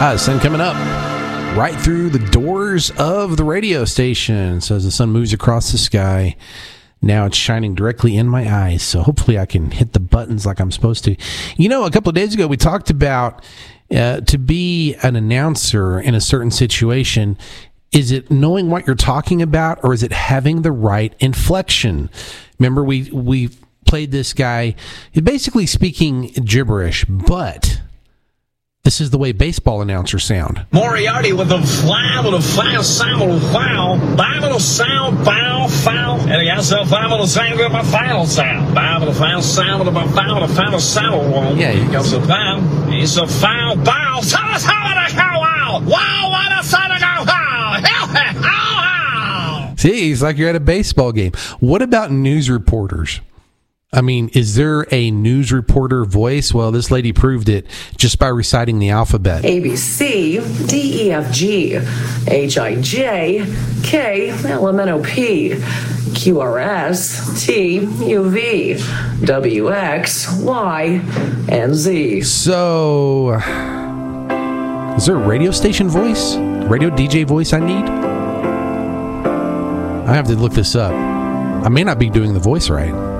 Sun coming up right through the doors of the radio station. So as the sun moves across the sky, now it's shining directly in my eyes. So hopefully I can hit the buttons like I'm supposed to. You know, a couple of days ago, we talked about to be an announcer in a certain situation. Is it knowing what you're talking about, or is it having the right inflection? Remember, we played this guy, he's basically speaking gibberish, but this is the way baseball announcers sound. Moriarty with a fly, with a foul, sound, with a foul, Bible sound, foul, foul, and he has a Bible sound with a final sound, Bible foul, sound with a foul, with a final sound. Yeah, he goes a foul, he's a foul, foul, wow, what a son of a wow. See, it's like you're at a baseball game. What about news reporters? I mean, is there a news reporter voice? Well, this lady proved it just by reciting the alphabet. A, B, C, D, E, F, G, H, I, J, K, L, M, N, O, P, Q, R, S, T, U, V, W, X, Y, and Z. So, is there a radio station voice? Radio DJ voice I need? I have to look this up. I may not be doing the voice right.